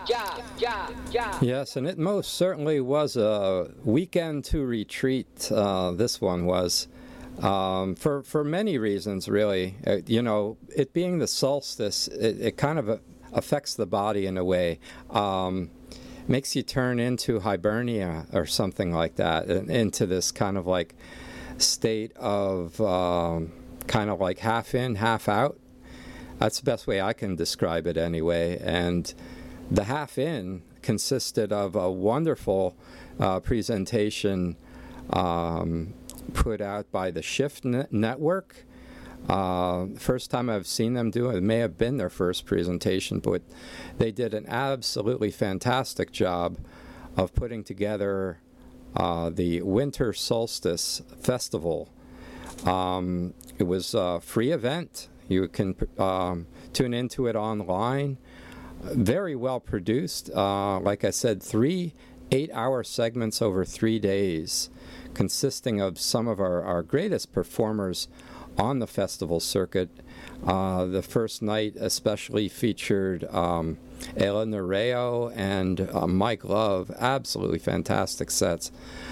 Yes, and it most certainly was a weekend to retreat. This one was. For many reasons, really. It being the solstice, it kind of affects the body in a way. Makes you turn into Hibernia or something like that, into this kind of like state of kind of like half in, half out. That's the best way I can describe it anyway. And the half in consisted of a wonderful presentation put out by the Shift Network. First time I've seen them do it. It may have been their first presentation, but they did an absolutely fantastic job of putting together the Winter Solstice Festival. It was a free event. You can tune into it online. Very well produced. Like I said, 3 8-hour segments over 3 days, consisting of some of our greatest performers on the festival circuit. The first night especially featured Ella Nereo and Mike Love, absolutely fantastic sets,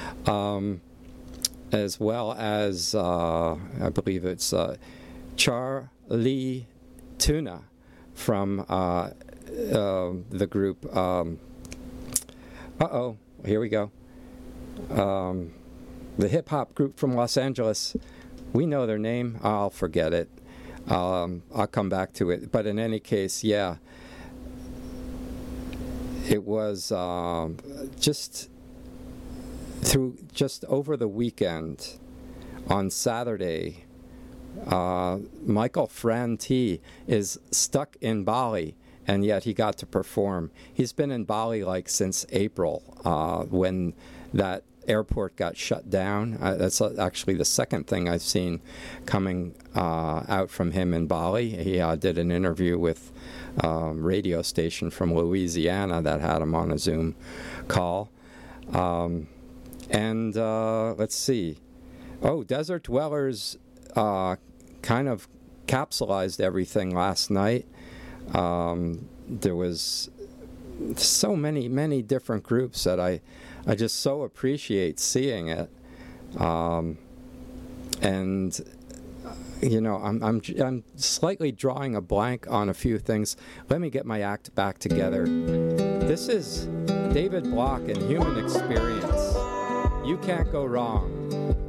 as well as I believe it's Charlie Tuna from the group. Here we go. The hip-hop group from Los Angeles. We know their name. I'll forget it. I'll come back to it. But in any case, yeah, it was just over the weekend on Saturday. Michael Franti is stuck in Bali, and yet he got to perform. He's been in Bali like since April, when that airport got shut down. That's actually the second thing I've seen coming out from him in Bali. He did an interview with a radio station from Louisiana that had him on a Zoom call. And let's see. Desert Dwellers kind of capsulized everything last night. There was so many different groups that I just so appreciate seeing it. And I'm slightly drawing a blank on a few things. Let me get my act back together. This is David Block and Human Experience. You can't go wrong.